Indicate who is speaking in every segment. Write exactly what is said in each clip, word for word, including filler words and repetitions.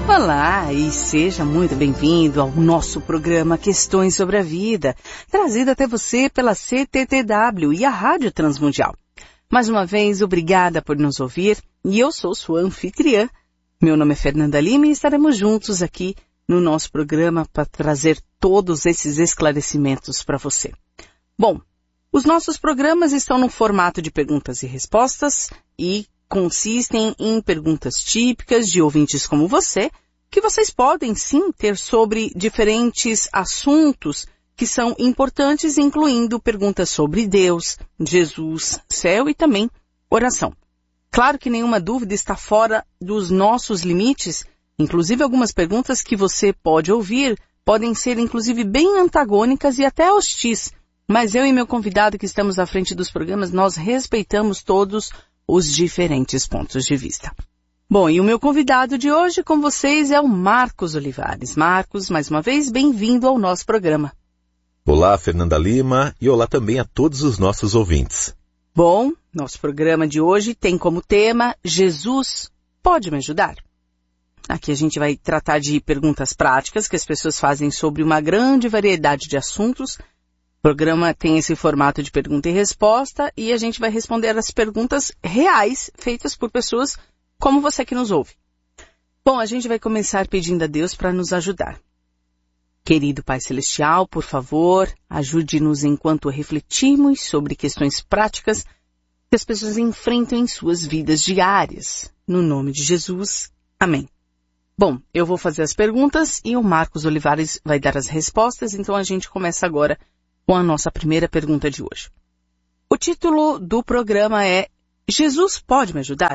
Speaker 1: Olá e seja muito bem-vindo ao nosso programa Questões sobre a Vida, trazido até você pela C T T W e a Rádio Transmundial. Mais uma vez, obrigada por nos ouvir e eu sou sua anfitriã. Meu nome é Fernanda Lima e estaremos juntos aqui no nosso programa para trazer todos esses esclarecimentos para você. Bom, os nossos programas estão no formato de perguntas e respostas e consistem em perguntas típicas de ouvintes como você, que vocês podem sim ter sobre diferentes assuntos que são importantes, incluindo perguntas sobre Deus, Jesus, céu e também oração. Claro que nenhuma dúvida está fora dos nossos limites, inclusive algumas perguntas que você pode ouvir podem ser inclusive bem antagônicas e até hostis, mas eu e meu convidado que estamos à frente dos programas, nós respeitamos todos os diferentes pontos de vista. Bom, e o meu convidado de hoje com vocês é o Marcos Olivares. Marcos, mais uma vez, bem-vindo ao nosso programa.
Speaker 2: Olá, Fernanda Lima, e olá também a todos os nossos ouvintes.
Speaker 1: Bom, nosso programa de hoje tem como tema Jesus pode me ajudar? Aqui a gente vai tratar de perguntas práticas que as pessoas fazem sobre uma grande variedade de assuntos. O programa tem esse formato de pergunta e resposta e a gente vai responder as perguntas reais feitas por pessoas como você que nos ouve. Bom, a gente vai começar pedindo a Deus para nos ajudar. Querido Pai Celestial, por favor, ajude-nos enquanto refletimos sobre questões práticas que as pessoas enfrentam em suas vidas diárias. No nome de Jesus, amém. Bom, eu vou fazer as perguntas e o Marcos Olivares vai dar as respostas, então a gente começa agora com a nossa primeira pergunta de hoje. O título do programa é Jesus pode me ajudar?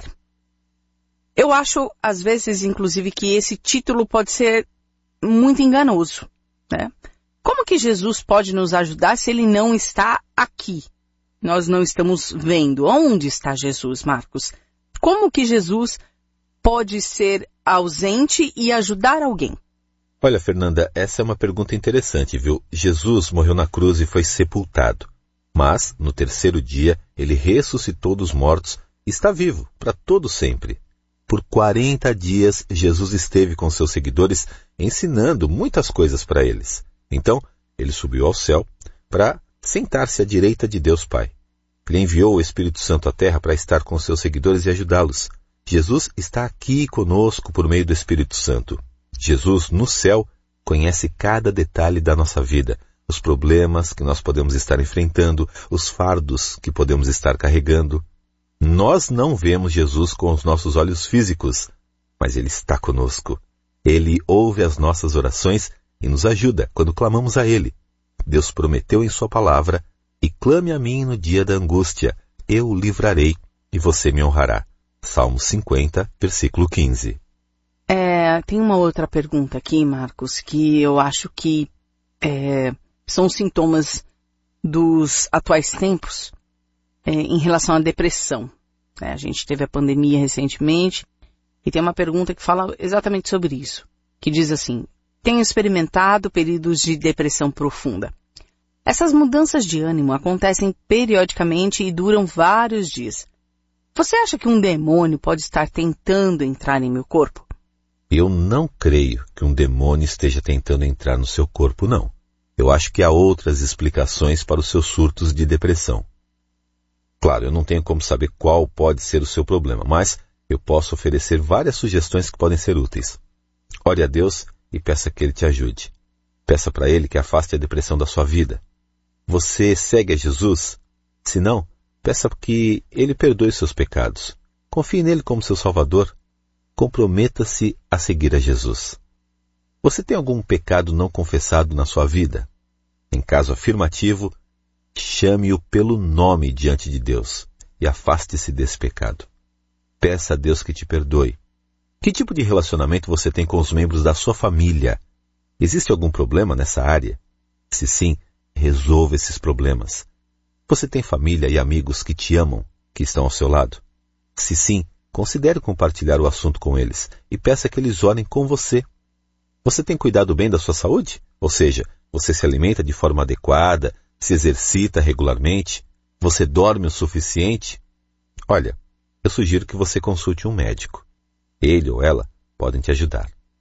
Speaker 1: Eu acho, às vezes, inclusive, que esse título pode ser muito enganoso, né? Como que Jesus pode nos ajudar se ele não está aqui? Nós não estamos vendo. Onde está Jesus, Marcos? Como que Jesus pode ser ausente e ajudar alguém?
Speaker 2: Olha, Fernanda, essa é uma pergunta interessante, viu? Jesus morreu na cruz e foi sepultado. Mas, no terceiro dia, ele ressuscitou dos mortos e está vivo para todo sempre. Por quarenta dias, Jesus esteve com seus seguidores ensinando muitas coisas para eles. Então, ele subiu ao céu para sentar-se à direita de Deus Pai. Ele enviou o Espírito Santo à terra para estar com seus seguidores e ajudá-los. Jesus está aqui conosco por meio do Espírito Santo. Jesus, no céu, conhece cada detalhe da nossa vida, os problemas que nós podemos estar enfrentando, os fardos que podemos estar carregando. Nós não vemos Jesus com os nossos olhos físicos, mas Ele está conosco. Ele ouve as nossas orações e nos ajuda quando clamamos a Ele. Deus prometeu em sua palavra, e clame a mim no dia da angústia, eu o livrarei e você me honrará. Salmo cinquenta, versículo quinze.
Speaker 1: É, tem uma outra pergunta aqui, Marcos, que eu acho que é, são sintomas dos atuais tempos. É, em relação à depressão. É, a gente teve a pandemia recentemente e tem uma pergunta que fala exatamente sobre isso, que diz assim: tenho experimentado períodos de depressão profunda. Essas mudanças de ânimo acontecem periodicamente e duram vários dias. Você acha que um demônio pode estar tentando entrar em meu corpo?
Speaker 2: Eu não creio que um demônio esteja tentando entrar no seu corpo, não. Eu acho que há outras explicações para os seus surtos de depressão. Claro, eu não tenho como saber qual pode ser o seu problema, mas eu posso oferecer várias sugestões que podem ser úteis. Ore a Deus e peça que Ele te ajude. Peça para Ele que afaste a depressão da sua vida. Você segue a Jesus? Se não, peça que Ele perdoe seus pecados. Confie nele como seu Salvador. Comprometa-se a seguir a Jesus. Você tem algum pecado não confessado na sua vida? Em caso afirmativo, chame-o pelo nome diante de Deus e afaste-se desse pecado. Peça a Deus que te perdoe. Que tipo de relacionamento você tem com os membros da sua família? Existe algum problema nessa área? Se sim, resolva esses problemas. Você tem família e amigos que te amam, que estão ao seu lado? Se sim, considere compartilhar o assunto com eles e peça que eles orem com você. Você tem cuidado bem da sua saúde? Ou seja, você se alimenta de forma adequada, se exercita regularmente, você dorme o suficiente? Olha, eu sugiro que você consulte um médico. Ele ou ela podem te ajudar.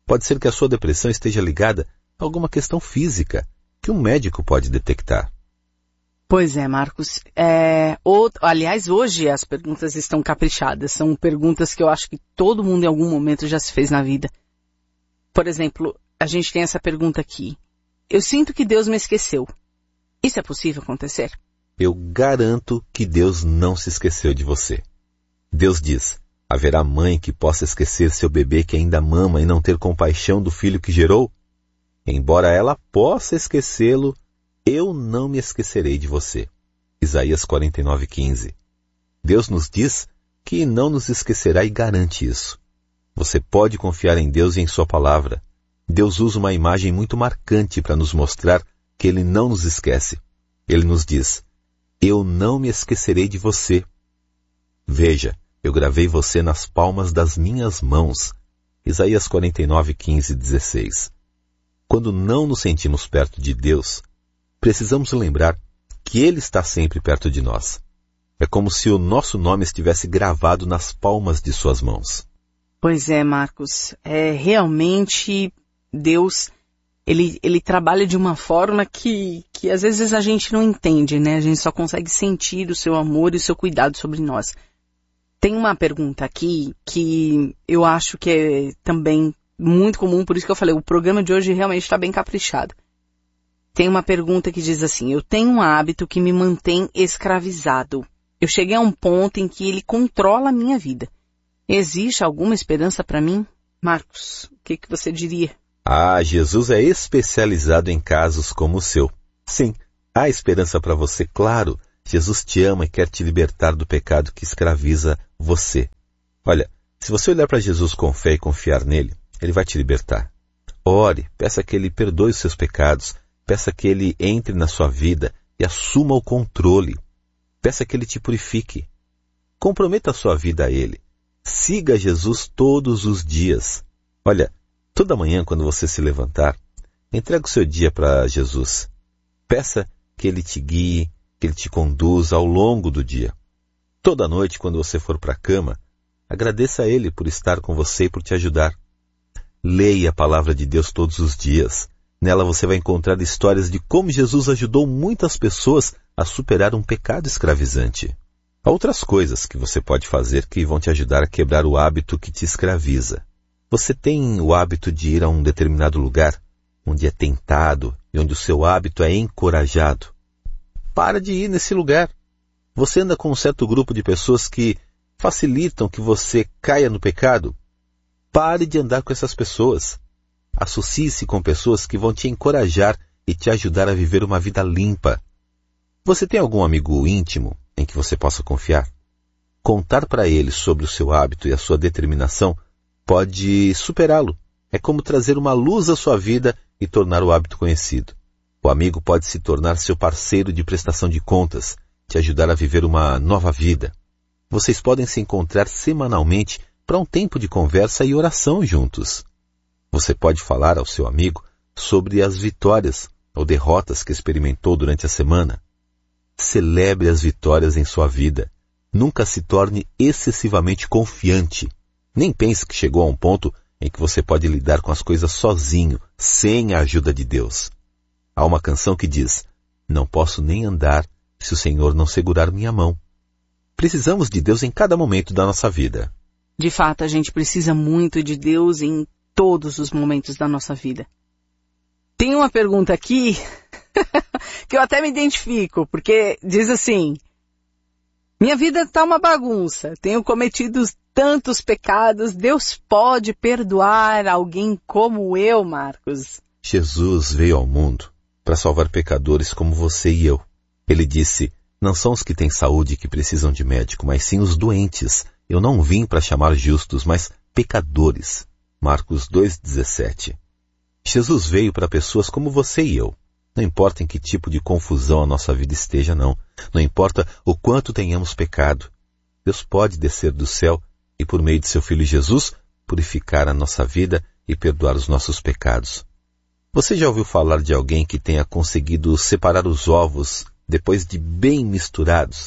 Speaker 2: Pode ser que a sua depressão esteja ligada a alguma questão física que um médico pode detectar.
Speaker 1: Pois é, Marcos. É, ou, aliás, hoje as perguntas estão caprichadas. São perguntas que eu acho que todo mundo em algum momento já se fez na vida. Por exemplo, a gente tem essa pergunta aqui. Eu sinto que Deus me esqueceu. Isso é possível acontecer?
Speaker 2: Eu garanto que Deus não se esqueceu de você. Deus diz, haverá mãe que possa esquecer seu bebê que ainda mama e não ter compaixão do filho que gerou? Embora ela possa esquecê-lo, eu não me esquecerei de você. Isaías quarenta e nove, quinze. Deus nos diz que não nos esquecerá e garante isso. Você pode confiar em Deus e em sua palavra. Deus usa uma imagem muito marcante para nos mostrar que Ele não nos esquece. Ele nos diz, eu não me esquecerei de você. Veja, eu gravei você nas palmas das minhas mãos. Isaías quarenta e nove, quinze, dezesseis. Quando não nos sentimos perto de Deus, precisamos lembrar que Ele está sempre perto de nós. É como se o nosso nome estivesse gravado nas palmas de suas mãos.
Speaker 1: Pois é, Marcos. É realmente Deus, ele, ele trabalha de uma forma que, que às vezes a gente não entende, né? A gente só consegue sentir o seu amor e o seu cuidado sobre nós. Tem uma pergunta aqui que eu acho que é também muito comum, por isso que eu falei, o programa de hoje realmente está bem caprichado. Tem uma pergunta que diz assim, eu tenho um hábito que me mantém escravizado. Eu cheguei a um ponto em que ele controla a minha vida. Existe alguma esperança para mim? Marcos, o que, que você diria?
Speaker 2: Ah, Jesus é especializado em casos como o seu. Sim, há esperança para você, claro. Jesus te ama e quer te libertar do pecado que escraviza você. Olha, se você olhar para Jesus com fé e confiar nele, Ele vai te libertar. Ore, peça que Ele perdoe os seus pecados, peça que Ele entre na sua vida e assuma o controle. Peça que Ele te purifique. Comprometa a sua vida a Ele. Siga Jesus todos os dias. Olha, toda manhã quando você se levantar, entregue o seu dia para Jesus. Peça que Ele te guie, que Ele te conduza ao longo do dia. Toda noite, quando você for para a cama, agradeça a Ele por estar com você e por te ajudar. Leia a palavra de Deus todos os dias. Nela você vai encontrar histórias de como Jesus ajudou muitas pessoas a superar um pecado escravizante. Há outras coisas que você pode fazer que vão te ajudar a quebrar o hábito que te escraviza. Você tem o hábito de ir a um determinado lugar, onde é tentado e onde o seu hábito é encorajado. Para de ir nesse lugar. Você anda com um certo grupo de pessoas que facilitam que você caia no pecado. Pare de andar com essas pessoas. Associe-se com pessoas que vão te encorajar e te ajudar a viver uma vida limpa. Você tem algum amigo íntimo em que você possa confiar? Contar para ele sobre o seu hábito e a sua determinação pode superá-lo. É como trazer uma luz à sua vida e tornar o hábito conhecido. O amigo pode se tornar seu parceiro de prestação de contas, te ajudar a viver uma nova vida. Vocês podem se encontrar semanalmente para um tempo de conversa e oração juntos. Você pode falar ao seu amigo sobre as vitórias ou derrotas que experimentou durante a semana. Celebre as vitórias em sua vida. Nunca se torne excessivamente confiante. Nem pense que chegou a um ponto em que você pode lidar com as coisas sozinho, sem a ajuda de Deus. Há uma canção que diz, não posso nem andar se o Senhor não segurar minha mão. Precisamos de Deus em cada momento da nossa vida.
Speaker 1: De fato, a gente precisa muito de Deus em todos os momentos da nossa vida. Tem uma pergunta aqui que eu até me identifico, porque diz assim, minha vida está uma bagunça, tenho cometido tantos pecados, Deus pode perdoar alguém como eu, Marcos?
Speaker 2: Jesus veio ao mundo para salvar pecadores como você e eu. Ele disse, não são os que têm saúde que precisam de médico, mas sim os doentes. Eu não vim para chamar justos, mas pecadores. Marcos dois, dezessete. Jesus veio para pessoas como você e eu. Não importa em que tipo de confusão a nossa vida esteja, não. Não importa o quanto tenhamos pecado. Deus pode descer do céu e, por meio de seu Filho Jesus, purificar a nossa vida e perdoar os nossos pecados. Você já ouviu falar de alguém que tenha conseguido separar os ovos depois de bem misturados?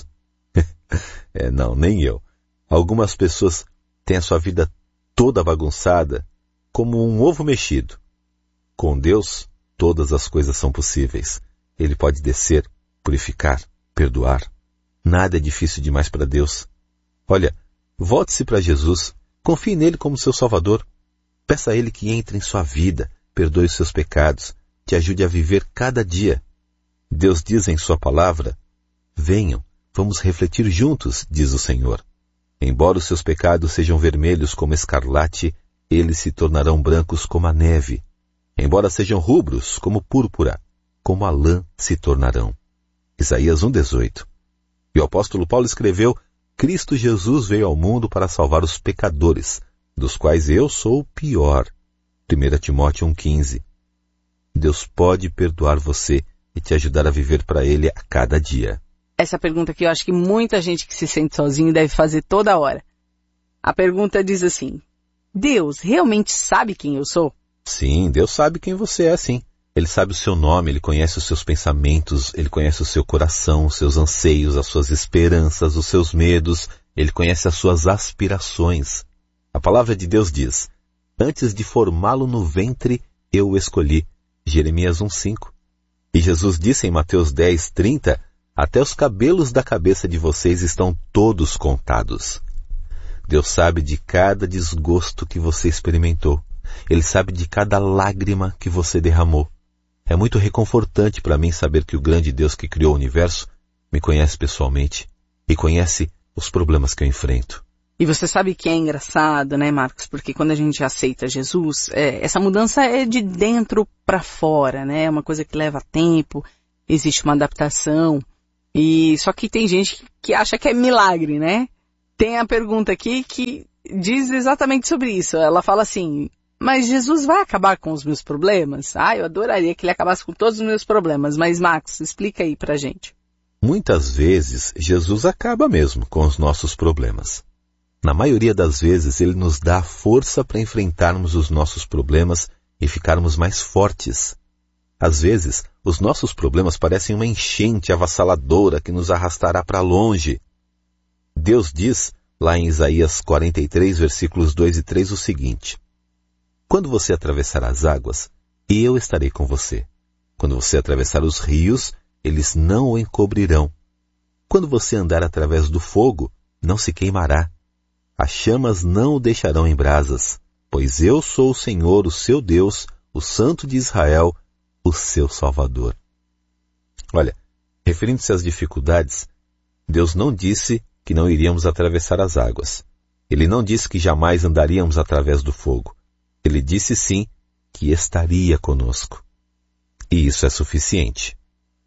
Speaker 2: É, não, nem eu. Algumas pessoas têm a sua vida toda bagunçada, como um ovo mexido. Com Deus, todas as coisas são possíveis. Ele pode descer, purificar, perdoar. Nada é difícil demais para Deus. Olha, volte-se para Jesus, confie nele como seu Salvador. Peça a ele que entre em sua vida, perdoe os seus pecados, te ajude a viver cada dia. Deus diz em sua palavra: venham, vamos refletir juntos, diz o Senhor. Embora os seus pecados sejam vermelhos como escarlate, eles se tornarão brancos como a neve. Embora sejam rubros como púrpura, como a lã se tornarão. Isaías um, dezoito. E o apóstolo Paulo escreveu: Cristo Jesus veio ao mundo para salvar os pecadores, dos quais eu sou o pior. primeira Timóteo um, quinze. Deus pode perdoar você e te ajudar a viver para Ele a cada dia.
Speaker 1: Essa pergunta aqui eu acho que muita gente que se sente sozinho deve fazer toda hora. A pergunta diz assim: Deus realmente sabe quem eu sou?
Speaker 2: Sim, Deus sabe quem você é, sim. Ele sabe o seu nome, Ele conhece os seus pensamentos, Ele conhece o seu coração, os seus anseios, as suas esperanças, os seus medos, Ele conhece as suas aspirações. A palavra de Deus diz: antes de formá-lo no ventre, eu o escolhi. Jeremias um, cinco. E Jesus disse em Mateus dez, trinta, até os cabelos da cabeça de vocês estão todos contados. Deus sabe de cada desgosto que você experimentou. Ele sabe de cada lágrima que você derramou. É muito reconfortante para mim saber que o grande Deus que criou o universo me conhece pessoalmente e conhece os problemas que eu enfrento.
Speaker 1: E você sabe que é engraçado, né, Marcos? Porque quando a gente aceita Jesus, é, essa mudança é de dentro para fora, né? É uma coisa que leva tempo, existe uma adaptação. E só que tem gente que acha que é milagre, né? Tem a pergunta aqui que diz exatamente sobre isso. Ela fala assim: mas Jesus vai acabar com os meus problemas? Ah, eu adoraria que ele acabasse com todos os meus problemas. Mas, Marcos, explica aí pra gente.
Speaker 2: Muitas vezes, Jesus acaba mesmo com os nossos problemas. Na maioria das vezes, ele nos dá a força para enfrentarmos os nossos problemas e ficarmos mais fortes. Às vezes, os nossos problemas parecem uma enchente avassaladora que nos arrastará para longe. Deus diz, lá em Isaías quarenta e três, versículos dois e três, o seguinte: quando você atravessar as águas, eu estarei com você. Quando você atravessar os rios, eles não o encobrirão. Quando você andar através do fogo, não se queimará. As chamas não o deixarão em brasas, pois eu sou o Senhor, o seu Deus, o Santo de Israel, o seu Salvador. Olha, referindo-se às dificuldades, Deus não disse que não iríamos atravessar as águas. Ele não disse que jamais andaríamos através do fogo. Ele disse sim que estaria conosco. E isso é suficiente.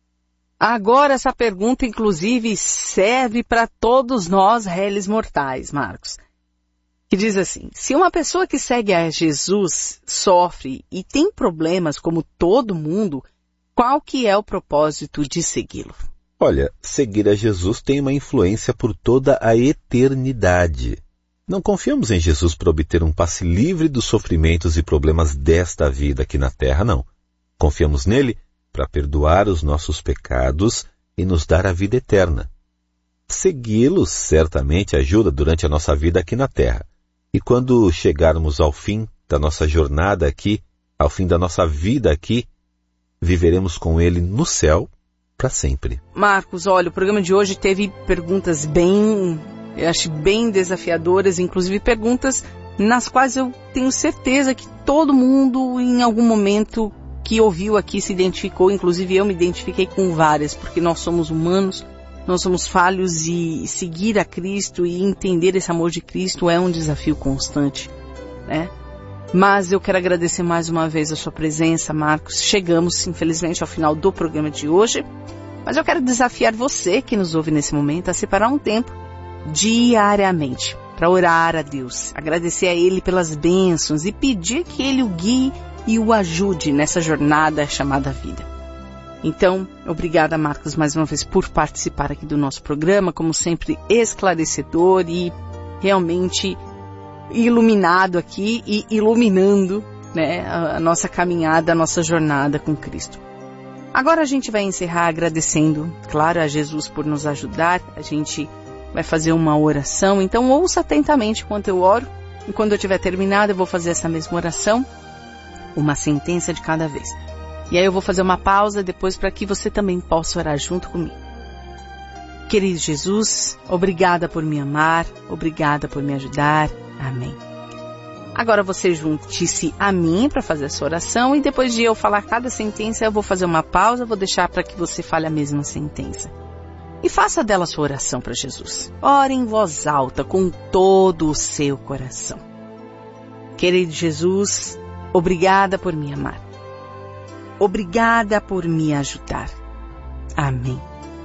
Speaker 1: Agora essa pergunta, inclusive, serve para todos nós réis mortais, Marcos. Que diz assim: se uma pessoa que segue a Jesus sofre e tem problemas como todo mundo, qual que é o propósito de segui-lo?
Speaker 2: Olha, seguir a Jesus tem uma influência por toda a eternidade. Não confiamos em Jesus para obter um passe livre dos sofrimentos e problemas desta vida aqui na terra, não. Confiamos nele para perdoar os nossos pecados e nos dar a vida eterna. Segui-lo certamente ajuda durante a nossa vida aqui na terra. E quando chegarmos ao fim da nossa jornada aqui, ao fim da nossa vida aqui, viveremos com ele no céu para sempre.
Speaker 1: Marcos, olha, o programa de hoje teve perguntas bem, eu acho bem desafiadoras, inclusive perguntas nas quais eu tenho certeza que todo mundo em algum momento que ouviu aqui se identificou, inclusive eu me identifiquei com várias, porque nós somos humanos, nós somos falhos e seguir a Cristo e entender esse amor de Cristo é um desafio constante, né? Mas eu quero agradecer mais uma vez a sua presença, Marcos. Chegamos, infelizmente, ao final do programa de hoje, mas eu quero desafiar você que nos ouve nesse momento a separar um tempo diariamente para orar a Deus, agradecer a Ele pelas bênçãos e pedir que Ele o guie e o ajude nessa jornada chamada vida. Então, obrigada, Marcos, mais uma vez por participar aqui do nosso programa, como sempre esclarecedor e realmente iluminado aqui e iluminando, né, a nossa caminhada, a nossa jornada com Cristo. Agora a gente vai encerrar agradecendo, claro, a Jesus por nos ajudar. A gente vai fazer uma oração, então ouça atentamente enquanto eu oro E quando eu tiver terminado, eu vou fazer essa mesma oração, uma sentença de cada vez. E aí eu vou fazer uma pausa depois para que você também possa orar junto comigo. Querido Jesus, obrigada por me amar, obrigada por me ajudar. Amém. Agora você junte-se a mim para fazer essa oração e depois de eu falar cada sentença, eu vou fazer uma pausa, vou deixar para que você fale a mesma sentença. E faça dela sua oração para Jesus. Ore em voz alta com todo o seu coração. Querido Jesus, obrigada por me amar. Obrigada por me ajudar. Amém.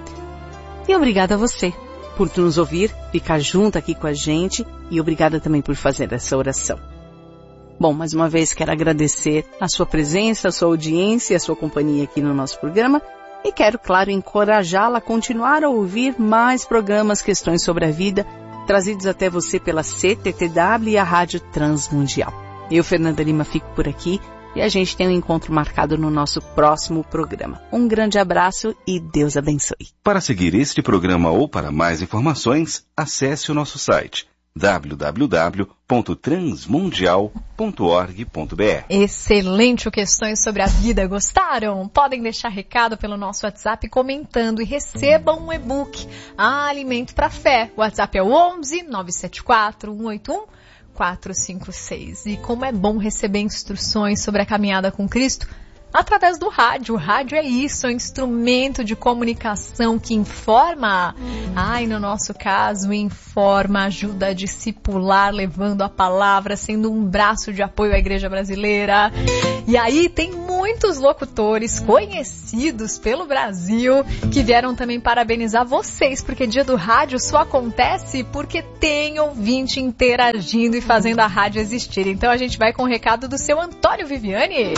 Speaker 1: E obrigada a você por nos ouvir, ficar junto aqui com a gente e obrigada também por fazer essa oração. Bom, mais uma vez quero agradecer a sua presença, a sua audiência, a sua companhia aqui no nosso programa e quero, claro, encorajá-la a continuar a ouvir mais programas Questões sobre a Vida trazidos até você pela C T T W e a Rádio Transmundial. Eu, Fernanda Lima, fico por aqui. E a gente tem um encontro marcado no nosso próximo programa. Um grande abraço e Deus abençoe.
Speaker 3: Para seguir este programa ou para mais informações, acesse o nosso site w w w ponto transmundial ponto org ponto b r.
Speaker 4: Excelente o Questões sobre a Vida. Gostaram? Podem deixar recado pelo nosso WhatsApp comentando e recebam um e-book Alimento para a Fé. O WhatsApp é o onze nove sete quatro um oito um quatro cinco seis. E como é bom receber instruções sobre a caminhada com Cristo através do rádio. O rádio é isso, é um instrumento de comunicação que informa. Ai, no nosso caso, informa, ajuda a discipular, levando a palavra, sendo um braço de apoio à Igreja Brasileira. E aí tem muitos locutores conhecidos pelo Brasil que vieram também parabenizar vocês, porque Dia do Rádio só acontece porque tem ouvinte interagindo e fazendo a rádio existir. Então a gente vai com o recado do seu Antônio Viviani.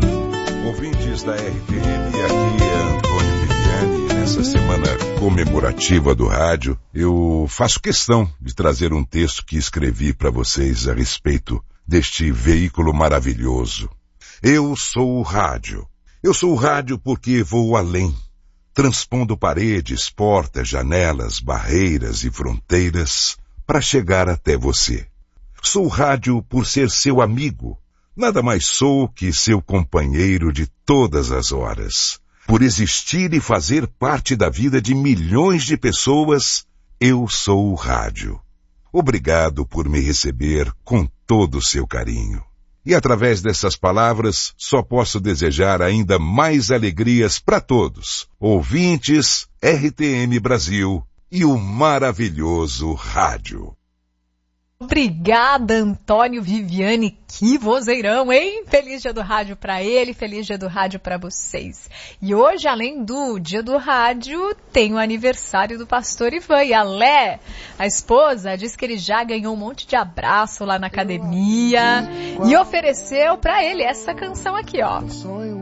Speaker 5: Ouvintes da R T M, aqui é Antônio Viviani. Nessa semana comemorativa do rádio, eu faço questão de trazer um texto que escrevi para vocês a respeito deste veículo maravilhoso. Eu sou o rádio. Eu sou o rádio porque vou além, transpondo paredes, portas, janelas, barreiras e fronteiras para chegar até você. Sou o rádio por ser seu amigo. Nada mais sou que seu companheiro de todas as horas. Por existir e fazer parte da vida de milhões de pessoas, eu sou o rádio. Obrigado por me receber com todo o seu carinho. E através dessas palavras, só posso desejar ainda mais alegrias para todos, ouvintes, R T M Brasil e o maravilhoso rádio.
Speaker 4: Obrigada, Antônio Viviani, que vozeirão, hein? Feliz Dia do Rádio para ele, feliz Dia do Rádio para vocês. E hoje, além do Dia do Rádio, tem o aniversário do pastor Ivan. E a Lé, a esposa, diz que ele já ganhou um monte de abraço lá na academia e ofereceu para ele essa canção aqui, ó.